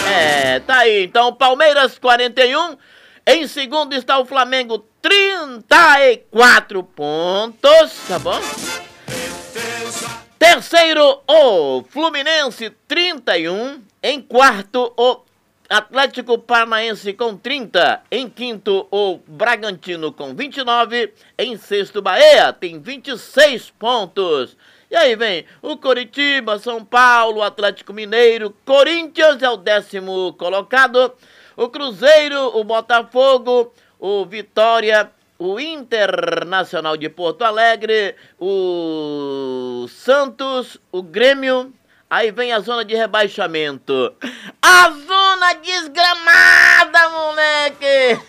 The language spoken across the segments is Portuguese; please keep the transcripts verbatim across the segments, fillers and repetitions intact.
É, tá aí. Então, Palmeiras quarenta e um. Em segundo está o Flamengo, trinta e quatro pontos, tá bom? Terceiro, o Fluminense, trinta e um. Em quarto, o Atlético Paranaense com trinta. Em quinto, o Bragantino com vinte e nove. Em sexto, Bahia tem vinte e seis pontos. E aí vem o Coritiba, São Paulo, Atlético Mineiro, Corinthians é o décimo colocado. O Cruzeiro, o Botafogo, o Vitória, o Internacional de Porto Alegre, o Santos, o Grêmio. Aí vem a zona de rebaixamento. A zona desgramada, moleque!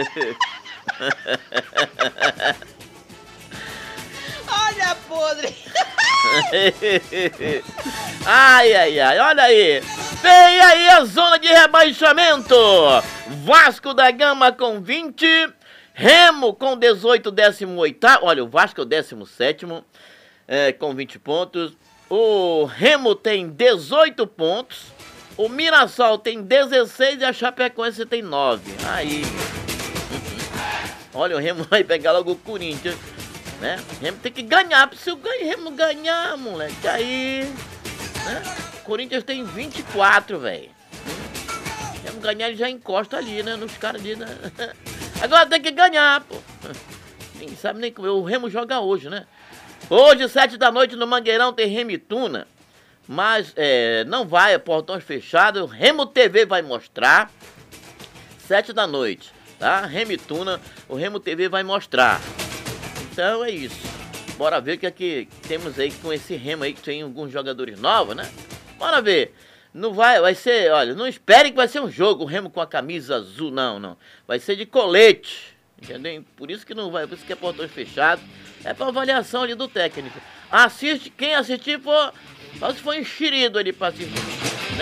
Olha, podre! Ai, ai, ai, olha aí. Vem aí a zona de rebaixamento. Vasco da Gama com vinte. Remo com dezoito, décimo oitavo. Olha, o Vasco é o décimo sétimo, é, com vinte pontos. O Remo tem dezoito pontos. O Mirassol tem dezesseis e a Chapecoense tem nove. Aí. Olha, o Remo vai pegar logo o Corinthians, né? O Remo tem que ganhar. Se o Remo ganhar, moleque, aí, né? O Corinthians tem vinte e quatro, velho. O Remo ganhar, ele já encosta ali, né? Nos caras ali, né? Agora tem que ganhar, pô. Ninguém sabe nem como. O Remo joga hoje, né? Hoje, sete da noite, no Mangueirão, tem Remo e Tuna. Mas é, não vai, é portões fechados. O Remo T V vai mostrar. Sete da noite, tá? Remo e Tuna, o Remo T V vai mostrar. Então é isso. Bora ver o que é que temos aí com esse Remo aí, que tem alguns jogadores novos, né? Bora ver. Não vai, vai ser, olha, não espere que vai ser um jogo, o Remo com a camisa azul, não, não. Vai ser de colete, entendeu? Por isso que não vai, por isso que é portões fechados. É pra avaliação ali do técnico. Assiste, quem assistir for, só se for enxerido ali pra assistir, né?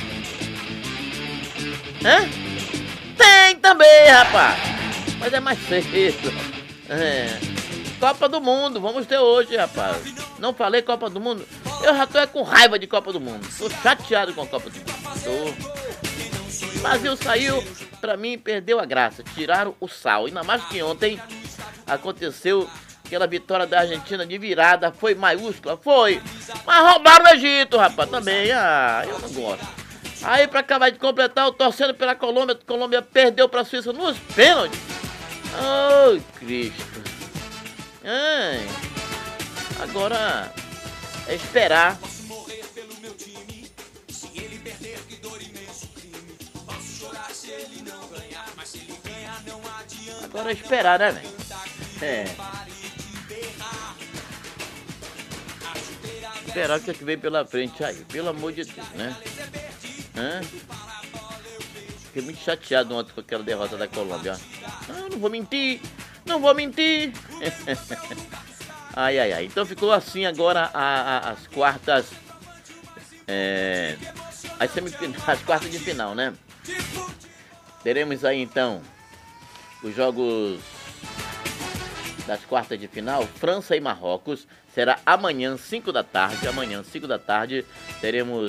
Hã? Tem também, rapaz. Mas é mais cedo. É. Copa do Mundo, vamos ter hoje, rapaz. Não falei Copa do Mundo? Eu já tô é com raiva de Copa do Mundo. Tô chateado com a Copa do Mundo. Tô. O Brasil saiu, pra mim, perdeu a graça. Tiraram o sal. Ainda mais que ontem aconteceu aquela vitória da Argentina de virada. Foi maiúscula? Foi. Mas roubaram o Egito, rapaz, também. Ah, eu não gosto. Aí, pra acabar de completar, eu torcendo pela Colômbia. A Colômbia perdeu pra Suíça nos pênaltis. Ai, Cristo. Ai. Agora é esperar. Agora é esperar, né, velho? É. Esperar o que é que vem pela frente aí, pelo amor de Deus, né? Hã? Fiquei muito chateado ontem com aquela derrota da Colômbia. Ah, não vou mentir, não vou mentir. Ai, ai, ai. Então ficou assim agora a, a, as quartas, é, as semifinais, as quartas de final, né? Teremos aí então os jogos das quartas de final. França e Marrocos será amanhã, cinco da tarde. Amanhã, cinco da tarde, teremos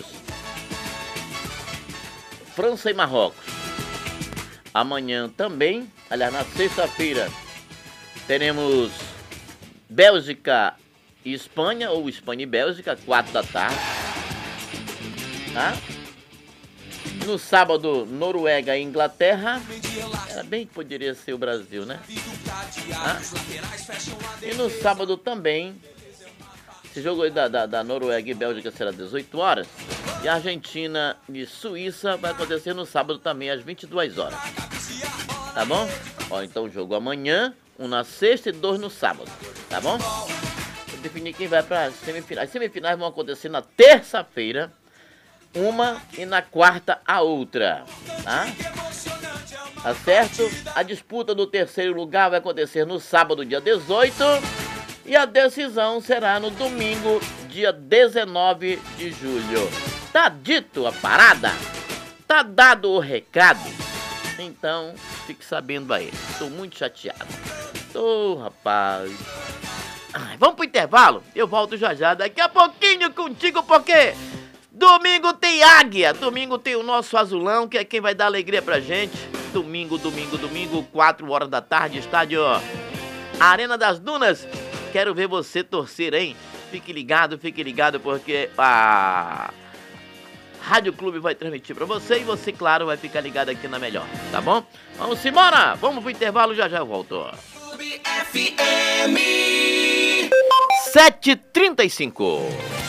França e Marrocos. Amanhã também, aliás, na sexta-feira, teremos Bélgica e Espanha, ou Espanha e Bélgica, quatro da tarde. Tá? No sábado, Noruega e Inglaterra. Era bem que poderia ser o Brasil, né? Tá? E no sábado também, esse jogo aí da, da, da Noruega e Bélgica será às dezoito horas. E a Argentina e Suíça vai acontecer no sábado também, às vinte e duas horas. Tá bom? Ó, então o jogo amanhã, um na sexta e dois no sábado. Tá bom? Vou definir quem vai para semifinais. As semifinais vão acontecer na terça-feira, uma, e na quarta a outra. Tá? Tá certo? A disputa do terceiro lugar vai acontecer no sábado, dia dezoito. E a decisão será no domingo, dia dezenove de julho. Tá dito a parada? Tá dado o recado? Então, fique sabendo aí. Tô muito chateado. Tô, rapaz. Ai, vamos pro intervalo? Eu volto já já, daqui a pouquinho contigo, porque Domingo tem Águia, domingo tem o nosso Azulão, que é quem vai dar alegria pra gente. Domingo, domingo, domingo, quatro horas da tarde, estádio Arena das Dunas. Quero ver você torcer, hein? Fique ligado, fique ligado, porque a Rádio Clube vai transmitir pra você e você, claro, vai ficar ligado aqui na melhor, tá bom? Vamos embora, vamos pro intervalo, já já eu volto. Clube F M sete e trinta e cinco.